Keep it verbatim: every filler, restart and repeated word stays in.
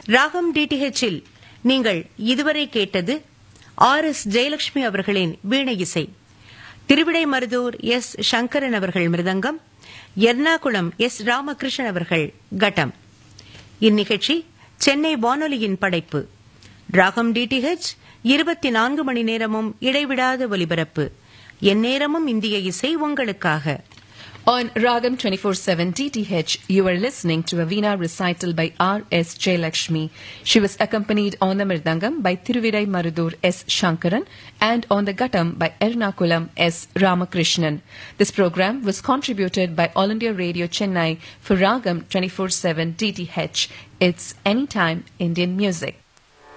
ராகம் டிடிஹெச்சில் நீங்கள் இதுவரை கேட்டது ஆர் எஸ் ஜெயலட்சுமி அவர்களின் வீணை இசை, திருவிடைமருதூர் எஸ் சங்கரன் அவர்கள் மிருதங்கம், எர்ணாகுளம் எஸ் ராமகிருஷ்ணன் அவர்கள் கட்டம். இந்நிகழ்ச்சி சென்னை வானொலியின் படைப்பு. ராகம் டிடிஹெச் இருபத்தி நான்கு மணி நேரமும் இடைவிடாத ஒலிபரப்பு. எந்நேரமும் இந்திய இசை உங்களுக்காக. On Ragam twenty-four seven D T H, you are listening to a Veena recital by R S Jayalakshmi. She was accompanied on the Mirdangam by Thiruvidai Marudur S. Shankaran and on the Gattam by Ernakulam S. Ramakrishnan. This program was contributed by All India Radio Chennai for Ragam twenty-four seven D T H. It's Anytime Indian Music.